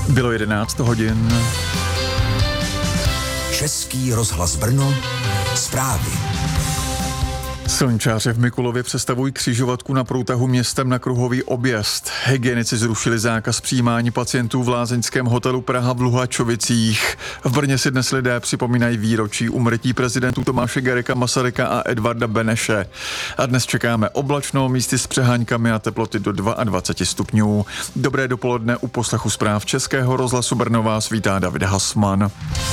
Bylo 11 hodin. Český rozhlas Brno, zprávy. Silničáři v Mikulově přestavují křižovatku na průtahu městem na kruhový objezd. Hygienici zrušili zákaz přijímání pacientů v lázeňském hotelu Praha v Luhačovicích. V Brně si dnes lidé připomínají výročí úmrtí prezidentů Tomáše Garrigua Masaryka a Edvarda Beneše. A dnes čekáme oblačno, místy s přeháňkami a teploty do 22 stupňů. Dobré dopoledne, u poslechu zpráv Českého rozhlasu Brno vás vítá David Hasman.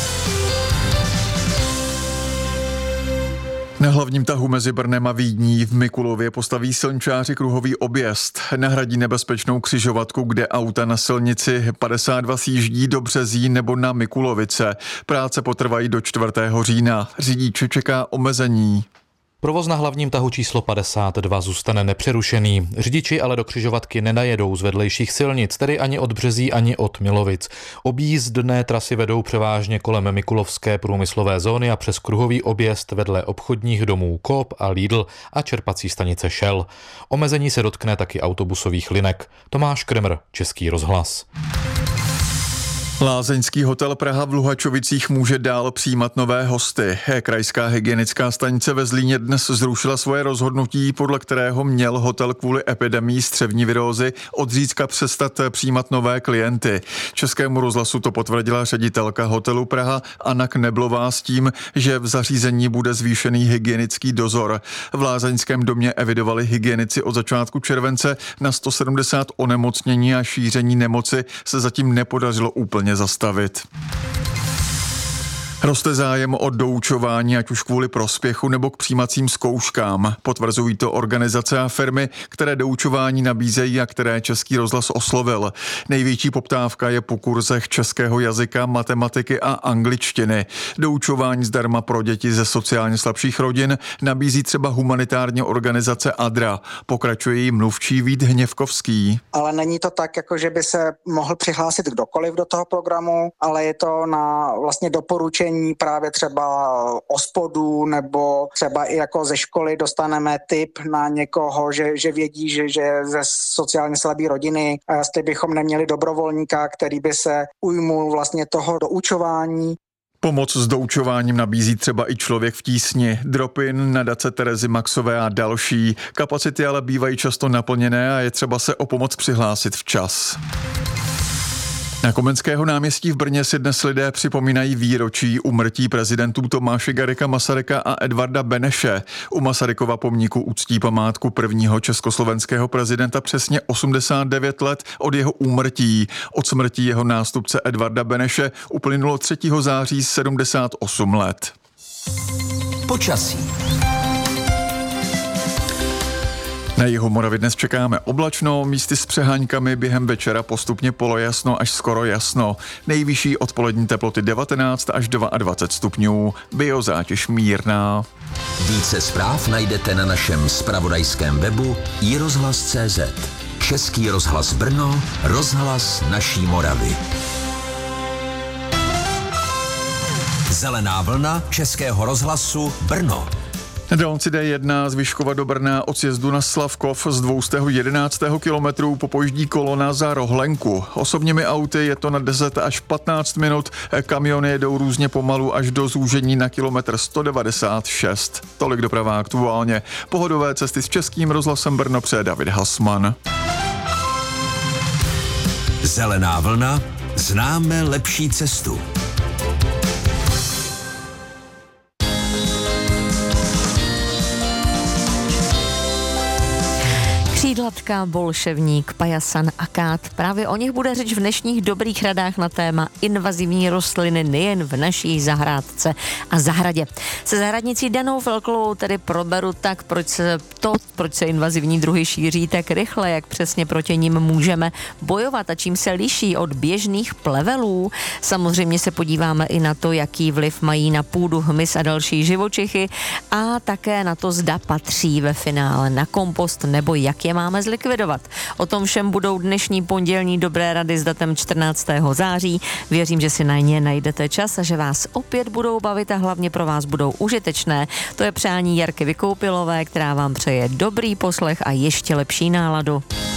Na hlavním tahu mezi Brnem a Vídní v Mikulově postaví silničáři kruhový objezd. Nahradí nebezpečnou křižovatku, kde auta na silnici 52 sjíždí do Březí nebo na Mikulovice. Práce potrvají do 4. října. Řidiče čeká omezení. Provoz na hlavním tahu číslo 52 zůstane nepřerušený. Řidiči ale do křižovatky nenajedou z vedlejších silnic, tedy ani od Březí, ani od Milovic. Objízdné trasy vedou převážně kolem Mikulovské průmyslové zóny a přes kruhový objezd vedle obchodních domů Coop a Lidl a čerpací stanice Shell. Omezení se dotkne taky autobusových linek. Tomáš Kremer, Český rozhlas. Lázeňský hotel Praha v Luhačovicích může dál přijímat nové hosty. Krajská hygienická stanice ve Zlíně dnes zrušila svoje rozhodnutí, podle kterého měl hotel kvůli epidemii střevní virózy od zítřka přestat přijímat nové klienty. Českému rozhlasu to potvrdila ředitelka hotelu Praha Anna Kneblová s tím, že v zařízení bude zvýšený hygienický dozor. V lázeňském domě evidovali hygienici od začátku července na 170 onemocnění a šíření nemoci se zatím nepodařilo úplně zastavit. Roste zájem o doučování, ať už kvůli prospěchu nebo k přijímacím zkouškám. Potvrzují to organizace a firmy, které doučování nabízejí a které Český rozhlas oslovil. Největší poptávka je po kurzech českého jazyka, matematiky a angličtiny. Doučování zdarma pro děti ze sociálně slabších rodin nabízí třeba humanitární organizace ADRA. Pokračuje jí mluvčí Vít Hněvkovský. Ale není to tak, jako že by se mohl přihlásit kdokoliv do toho programu, ale je to na vlastně doporučení právě třeba OSPODu nebo třeba i jako ze školy dostaneme tip na někoho, že vědí, že ze sociálně slabé rodiny, a jestli bychom neměli dobrovolníka, který by se ujmul vlastně toho doučování. Pomoc s doučováním nabízí třeba i Člověk v tísni, Drop-in, nadace Terezy Maxové a další. Kapacity ale bývají často naplněné a je třeba se o pomoc přihlásit včas. Na Komenského náměstí v Brně si dnes lidé připomínají výročí úmrtí prezidentů Tomáše Garrigua Masaryka a Edvarda Beneše. U Masarykova pomníku uctí památku prvního československého prezidenta přesně 89 let od jeho úmrtí. Od smrti jeho nástupce Edvarda Beneše uplynulo 3. září 78 let. Počasí. Na jihu Moravy dnes čekáme oblačno, místy s přeháňkami, během večera postupně polojasno až skoro jasno. Nejvyšší odpolední teploty 19 až 22 stupňů, biozátěž mírná. Více zpráv najdete na našem zpravodajském webu iRozhlas.cz. Český rozhlas Brno, rozhlas naší Moravy. Zelená vlna Českého rozhlasu Brno. Na dálnici D1 z Vyškova do Brna od sjezdu na Slavkov z 211 kilometrů popojíždí kolona za Rohlenku. Osobními auty je to na 10 až 15 minut, kamiony jedou různě pomalu až do zúžení na kilometr 196. Tolik doprava aktuálně. Pohodové cesty s Českým rozhlasem Brno přeje David Hasman. Zelená vlna, známe lepší cestu. Křídlatka, bolševník, pajasan, akát. Právě o nich bude řeč v dnešních dobrých radách na téma invazivní rostliny nejen v naší zahrádce a zahradě. Se zahradnicí Danou Felklovou tedy proberu tak, proč se invazivní druhy šíří tak rychle, jak přesně proti nim můžeme bojovat a čím se liší od běžných plevelů. Samozřejmě se podíváme i na to, jaký vliv mají na půdu hmyz a další živočichy a také na to, zda patří ve finále na kompost nebo jak je máme zlikvidovat. O tom všem budou dnešní pondělní dobré rady s datem 14. září. Věřím, že si na ně najdete čas a že vás opět budou bavit a hlavně pro vás budou užitečné. To je přání Jarky Vykoupilové, která vám přeje dobrý poslech a ještě lepší náladu.